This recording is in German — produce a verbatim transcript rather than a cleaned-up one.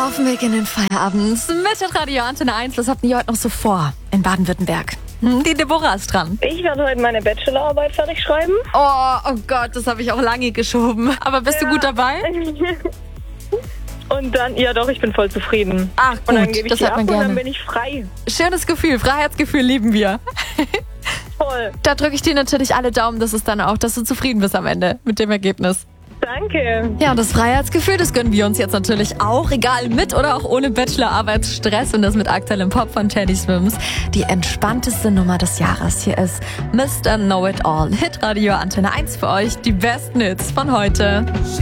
Auf dem Weg in den Feierabend mit Radio Antenne eins. Was habt ihr heute noch so vor in Baden-Württemberg? Hm, die Deborah ist dran. Ich werde heute meine Bachelorarbeit fertig schreiben. Oh, oh Gott, das habe ich auch lange geschoben. Aber bist Ja. du gut dabei? Und dann, ja doch, ich bin voll zufrieden. Ach Und dann gut, gebe ich das die hat ab man und dann gerne. bin ich frei. Schönes Gefühl, Freiheitsgefühl lieben wir. Voll. Da drücke ich dir natürlich alle Daumen, dass es dann auch, dass du zufrieden bist am Ende mit dem Ergebnis. Danke. Ja, und das Freiheitsgefühl, das gönnen wir uns jetzt natürlich auch, egal mit oder auch ohne Bachelorarbeitsstress, und das mit aktuellem Pop von Teddy Swims. Die entspannteste Nummer des Jahres. Hier ist Mister Know It All, Hitradio Antenne eins für euch, die besten Hits von heute.